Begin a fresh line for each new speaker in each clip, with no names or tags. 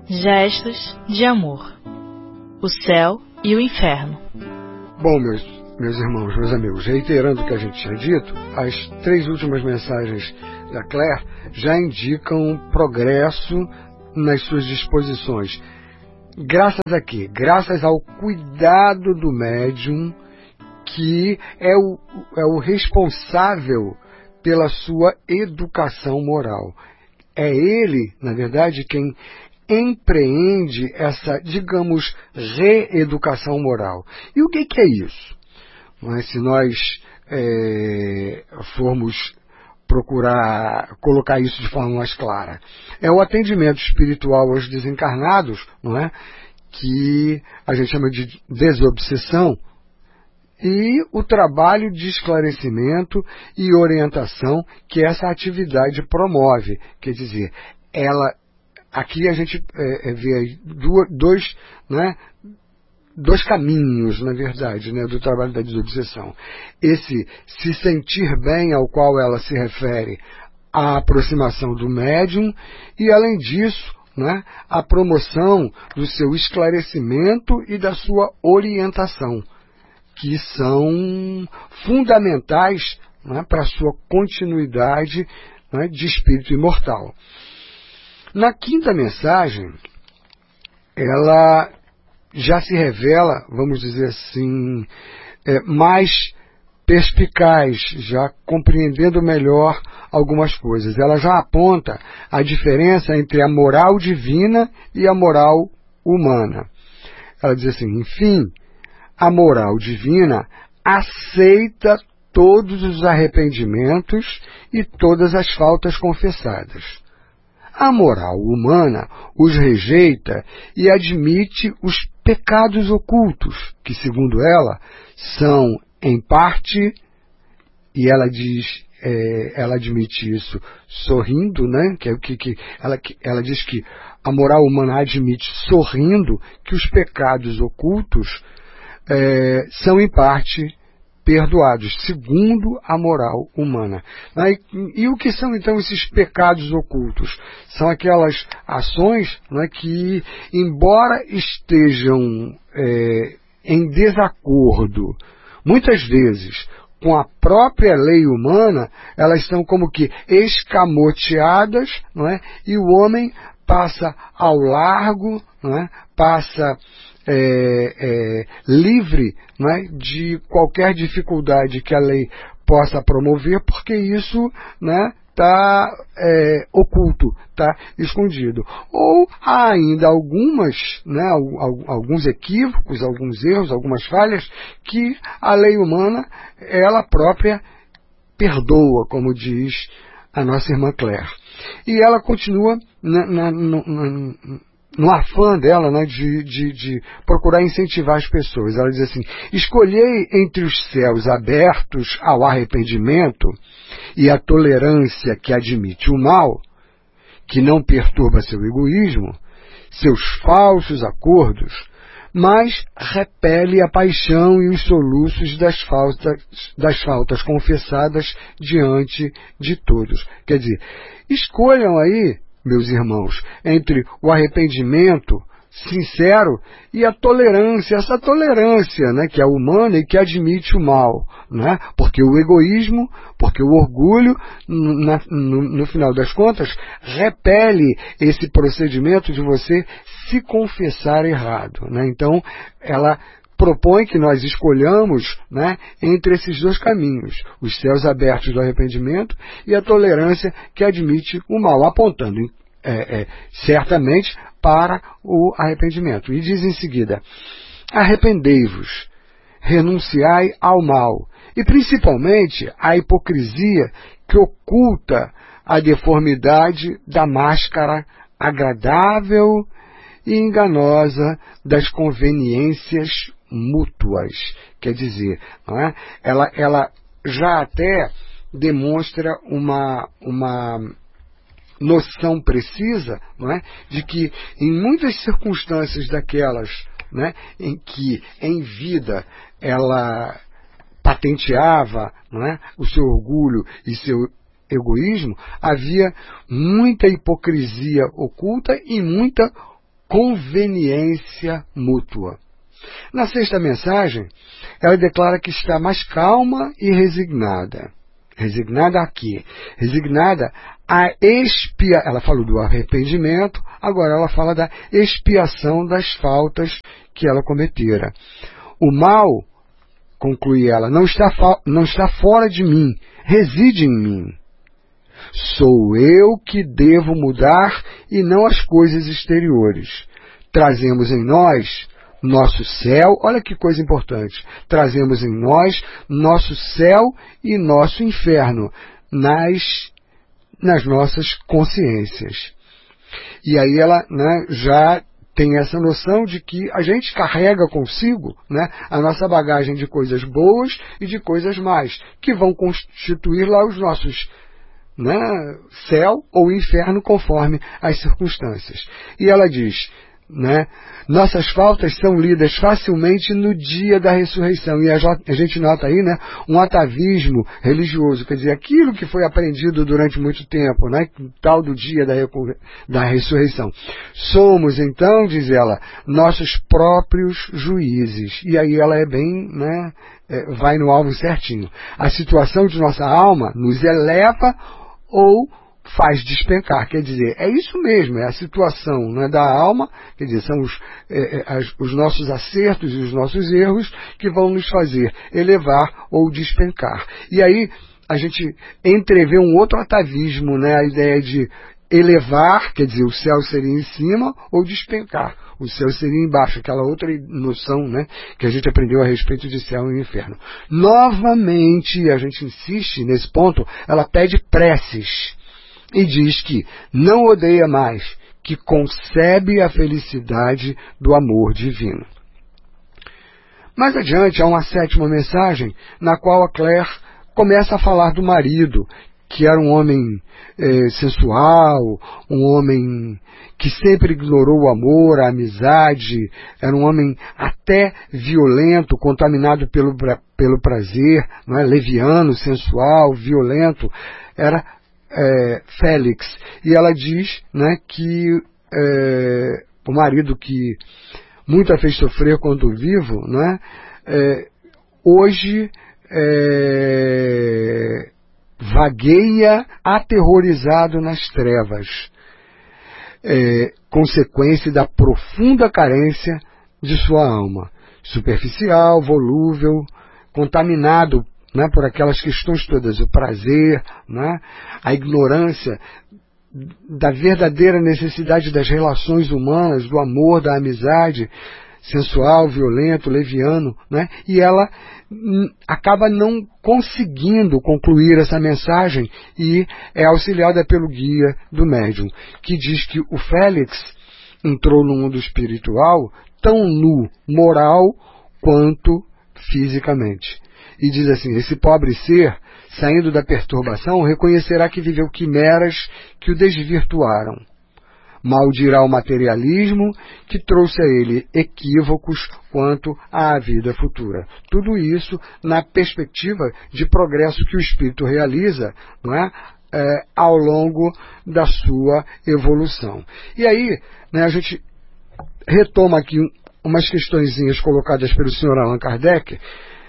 Gestos de amor. O céu e o inferno.
Bom, meus irmãos, meus amigos, reiterando o que a gente tinha dito, as 3 últimas mensagens da Claire já indicam progresso nas suas disposições. Graças ao cuidado do médium, que é o responsável pela sua educação moral. É ele, na verdade, quem empreende essa, digamos, reeducação moral. E o que é isso? Mas se nós formos procurar colocar isso de forma mais clara, é o atendimento espiritual aos desencarnados, não é? Que a gente chama de desobsessão, e o trabalho de esclarecimento e orientação que essa atividade promove. Quer dizer, aqui a gente vê dois caminhos, na verdade, né, do trabalho da desobsessão. Esse se sentir bem ao qual ela se refere, a aproximação do médium, e além disso, né, a promoção do seu esclarecimento e da sua orientação, que são fundamentais, né, para a sua continuidade, né, de espírito imortal. Na 5ª mensagem, ela já se revela, vamos dizer assim, mais perspicaz, já compreendendo melhor algumas coisas. Ela já aponta a diferença entre a moral divina e a moral humana. Ela diz assim: enfim, a moral divina aceita todos os arrependimentos e todas as faltas confessadas. A moral humana os rejeita e admite os pecados ocultos, que, segundo ela, são, em parte, e ela admite isso sorrindo, né? Ela diz que a moral humana admite sorrindo que os pecados ocultos são, em parte, perdoados, segundo a moral humana. E o que são, então, esses pecados ocultos? São aquelas ações, né, que, embora estejam em desacordo, muitas vezes, com a própria lei humana, elas estão como que escamoteadas, não é? E o homem passa ao largo, não é? Passa livre, não é, de qualquer dificuldade que a lei possa promover, porque isso, né, está oculto, está escondido. Ou há ainda alguns equívocos, alguns erros, algumas falhas, que a lei humana, ela própria, perdoa, como diz a nossa irmã Claire. E ela continua no afã dela, né, de procurar incentivar as pessoas. Ela diz assim: escolhei entre os céus abertos ao arrependimento e a tolerância que admite o mal, que não perturba seu egoísmo, seus falsos acordos, mas repele a paixão e os soluços das faltas confessadas diante de todos. Quer dizer, escolham aí, meus irmãos, entre o arrependimento sincero e a tolerância, essa tolerância, né, que é humana e que admite o mal, né, porque o egoísmo, porque o orgulho, no final das contas, repele esse procedimento de você se confessar errado, né. Então, ela propõe que nós escolhamos, né, entre esses 2 caminhos, os céus abertos do arrependimento e a tolerância que admite o mal, apontando certamente para o arrependimento. E diz em seguida: arrependei-vos, renunciai ao mal, e principalmente à hipocrisia que oculta a deformidade da máscara agradável e enganosa das conveniências mútuas. Quer dizer, não é? Ela já até demonstra uma noção precisa, não é, de que em muitas circunstâncias daquelas, né, em que em vida ela patenteava, não é, o seu orgulho e seu egoísmo, havia muita hipocrisia oculta e muita conveniência mútua. Na sexta mensagem, ela declara que está mais calma e resignada. Resignada a quê? Resignada a expiar. Ela falou do arrependimento, agora ela fala da expiação das faltas que ela cometera. O mal, conclui ela, não está fora de mim, reside em mim. Sou eu que devo mudar e não as coisas exteriores. Trazemos em nós nosso céu, olha que coisa importante, trazemos em nós nosso céu e nosso inferno nas nossas consciências. E aí ela, né, já tem essa noção de que a gente carrega consigo, né, a nossa bagagem de coisas boas e de coisas más, que vão constituir lá os nossos, né, céu ou inferno conforme as circunstâncias. E ela diz, né, nossas faltas são lidas facilmente no dia da ressurreição. E a gente nota aí, né, um atavismo religioso, quer dizer, aquilo que foi aprendido durante muito tempo, né, tal do dia da ressurreição. Somos, então, diz ela, nossos próprios juízes. E aí ela é bem, né, vai no alvo certinho. A situação de nossa alma nos eleva ou faz despencar, quer dizer, é isso mesmo, é a situação, né, da alma, quer dizer, são os nossos acertos e os nossos erros que vão nos fazer elevar ou despencar. E aí a gente entrevê um outro atavismo, né, a ideia de elevar, quer dizer, o céu seria em cima, ou despencar, o céu seria embaixo, aquela outra noção, né, que a gente aprendeu a respeito de céu e inferno. Novamente, a gente insiste nesse ponto, ela pede preces. E diz que não odeia mais, que concebe a felicidade do amor divino. Mais adiante, há uma sétima mensagem, na qual a Claire começa a falar do marido, que era um homem sensual, um homem que sempre ignorou o amor, a amizade, era um homem até violento, contaminado pelo prazer, não é? Leviano, sensual, violento, era Félix. E ela diz, né, que o marido que muito a fez sofrer quando vivo, né, hoje vagueia aterrorizado nas trevas, consequência da profunda carência de sua alma, superficial, volúvel, contaminado, né, por aquelas questões todas, o prazer, né, a ignorância da verdadeira necessidade das relações humanas, do amor, da amizade, sensual, violento, leviano, né, e ela acaba não conseguindo concluir essa mensagem e é auxiliada pelo guia do médium, que diz que o Félix entrou no mundo espiritual tão nu, moral, quanto fisicamente. E diz assim, esse pobre ser, saindo da perturbação, reconhecerá que viveu quimeras que o desvirtuaram. Maldirá o materialismo que trouxe a ele equívocos quanto à vida futura. Tudo isso na perspectiva de progresso que o espírito realiza, não é? Ao longo da sua evolução. E aí, né, a gente retoma aqui umas questõezinhas colocadas pelo Sr. Allan Kardec,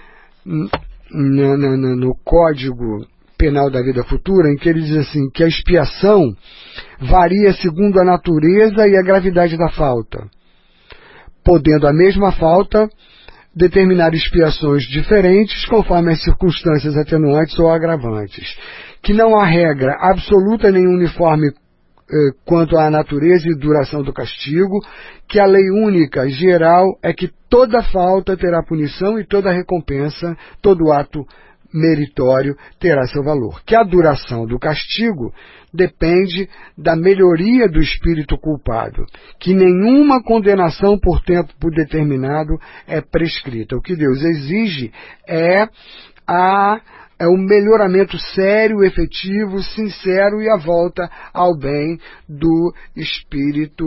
no Código Penal da Vida Futura, em que ele diz assim, que a expiação varia segundo a natureza e a gravidade da falta, podendo a mesma falta determinar expiações diferentes conforme as circunstâncias atenuantes ou agravantes, que não há regra absoluta nem uniforme quanto à natureza e duração do castigo, que a lei única, geral, é que toda falta terá punição e toda recompensa, todo ato meritório terá seu valor. Que a duração do castigo depende da melhoria do espírito culpado, que nenhuma condenação por tempo determinado é prescrita. O que Deus exige é o melhoramento sério, efetivo, sincero e a volta ao bem do espírito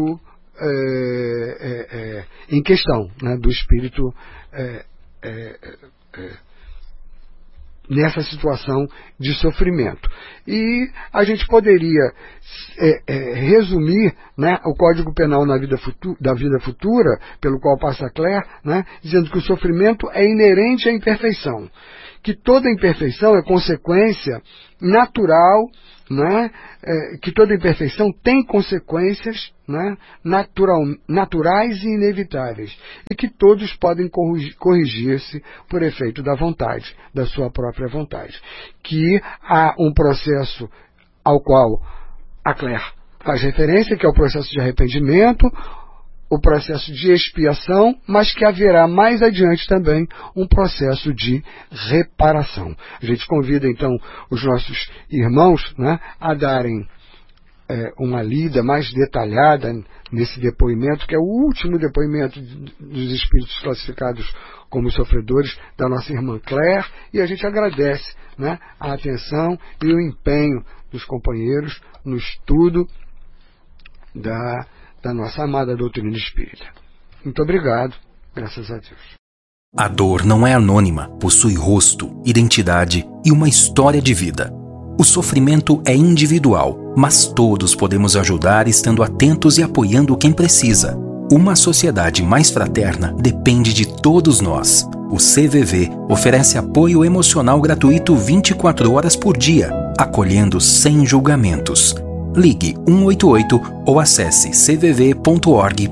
em questão, né, do espírito nessa situação de sofrimento. E a gente poderia resumir, né, o Código Penal da vida futura, pelo qual passa Claire, né, dizendo que o sofrimento é inerente à imperfeição, que toda imperfeição é consequência natural, né, que toda imperfeição tem consequências, né, naturais e inevitáveis, e que todos podem corrigir-se por efeito da vontade, da sua própria vontade. Que há um processo ao qual a Claire faz referência, que é o processo de arrependimento, o processo de expiação, mas que haverá mais adiante também um processo de reparação. A gente convida então os nossos irmãos, né, a darem uma lida mais detalhada nesse depoimento, que é o último depoimento dos espíritos classificados como sofredores da nossa irmã Claire, e a gente agradece, né, a atenção e o empenho dos companheiros no estudo da nossa amada doutrina espírita. Muito obrigado, graças a Deus.
A dor não é anônima, possui rosto, identidade e uma história de vida. O sofrimento é individual, mas todos podemos ajudar estando atentos e apoiando quem precisa. Uma sociedade mais fraterna depende de todos nós. O CVV oferece apoio emocional gratuito 24 horas por dia, acolhendo sem julgamentos. Ligue 188 ou acesse cvv.org.br.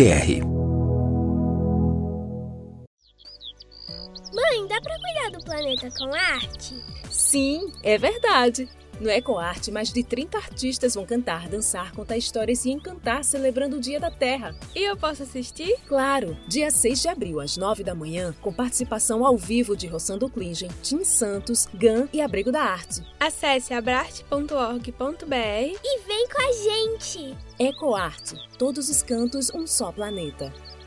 Mãe, dá pra cuidar do planeta com arte?
Sim, é verdade. No EcoArte, mais de 30 artistas vão cantar, dançar, contar histórias e encantar celebrando o Dia da Terra.
E eu posso assistir?
Claro! Dia 6 de abril, às 9 da manhã, com participação ao vivo de Rossando Klingen, Tim Santos, GAN e Abrigo da Arte.
Acesse abrarte.org.br
e vem com a gente!
EcoArte, todos os cantos, um só planeta.